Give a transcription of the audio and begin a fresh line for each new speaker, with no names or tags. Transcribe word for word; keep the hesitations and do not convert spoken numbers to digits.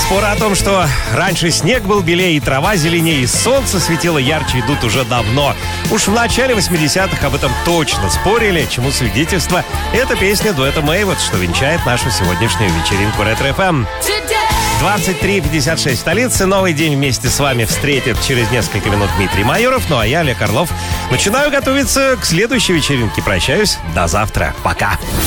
Споры о том, что раньше снег был белее, и трава зеленее, и солнце светило ярче, идут уже давно. Уж в начале восьмидесятых об этом точно спорили, чему свидетельство эта песня дуэта Мэйвет, что венчает нашу сегодняшнюю вечеринку Ретро-эф эм. двадцать три пятьдесят шесть в столице. Новый день вместе с вами встретит через несколько минут Дмитрий Майоров. Ну а я, Олег Орлов, начинаю готовиться к следующей вечеринке. Прощаюсь. До завтра. Пока.